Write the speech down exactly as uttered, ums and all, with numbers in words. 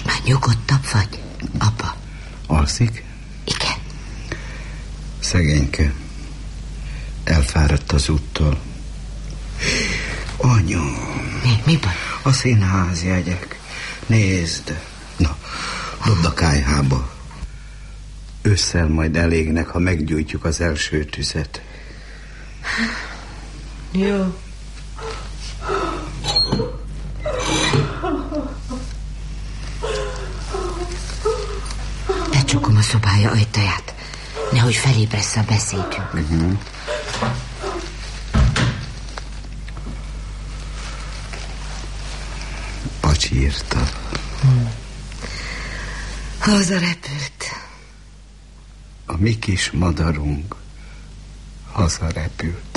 Most már nyugodtabb vagy, apa? Alszik? Igen. Szegényke. Elfáradt az úttól. Anyu. Mi, mi baj? A színházjegyek. Nézd. Na, dobd a kályhába. Ősszel majd elégnek, ha meggyújtjuk az első tüzet. Jó. Becsukom a szobája ajtaját. Nehogy felébressz a beszédünk. Uh-huh. Pacsi írta. Hmm. Hazarepült. A mi kis madarunk hazarepült.